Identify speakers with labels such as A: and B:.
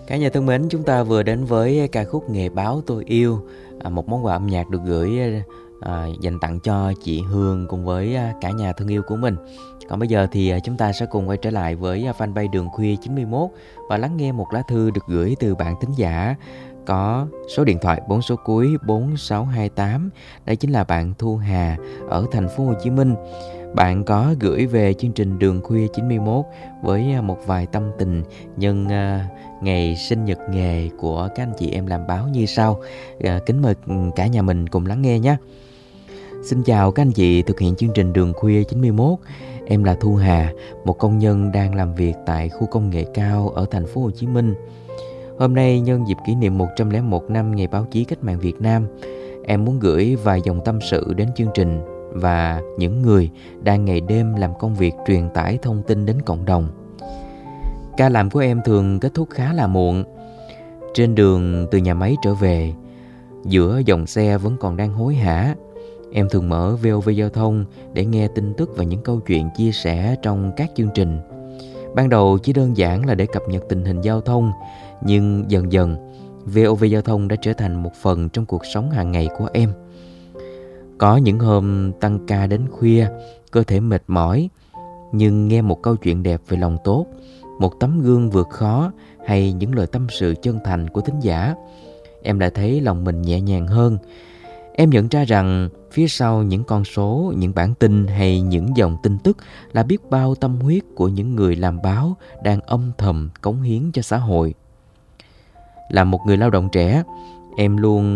A: Cả nhà thân mến, chúng ta vừa đến với ca khúc Nghề báo tôi yêu, một món quà âm nhạc được gửi dành tặng cho chị Hương cùng với cả nhà thân yêu của mình. Còn bây giờ thì chúng ta sẽ cùng quay trở lại với fanpage Đường Khuya 91 và lắng nghe một lá thư được gửi từ bạn thính giả có số điện thoại 4 số cuối 4628. Đây chính là bạn Thu Hà ở thành phố Hồ Chí Minh. Bạn có gửi về chương trình Đường Khuya 91 với một vài tâm tình nhân ngày sinh nhật nghề của các anh chị em làm báo như sau. Kính mời cả nhà mình cùng lắng nghe nhé. Xin chào các anh chị thực hiện chương trình Đường Khuya 91. Em là Thu Hà, một công nhân đang làm việc tại khu công nghệ cao ở thành phố Hồ Chí Minh. Hôm nay nhân dịp kỷ niệm 101 năm Ngày báo chí cách mạng Việt Nam, em muốn gửi vài dòng tâm sự đến chương trình và những người đang ngày đêm làm công việc truyền tải thông tin đến cộng đồng. Ca làm của em thường kết thúc khá là muộn. Trên đường từ nhà máy trở về, giữa dòng xe vẫn còn đang hối hả, em thường mở VOV Giao thông để nghe tin tức và những câu chuyện chia sẻ trong các chương trình. Ban đầu chỉ đơn giản là để cập nhật tình hình giao thông, nhưng dần dần VOV Giao thông đã trở thành một phần trong cuộc sống hàng ngày của em. Có những hôm tăng ca đến khuya, cơ thể mệt mỏi, nhưng nghe một câu chuyện đẹp về lòng tốt, một tấm gương vượt khó hay những lời tâm sự chân thành của thính giả, em lại thấy lòng mình nhẹ nhàng hơn. Em nhận ra rằng phía sau những con số, những bản tin hay những dòng tin tức là biết bao tâm huyết của những người làm báo đang âm thầm cống hiến cho xã hội. Là một người lao động trẻ, em luôn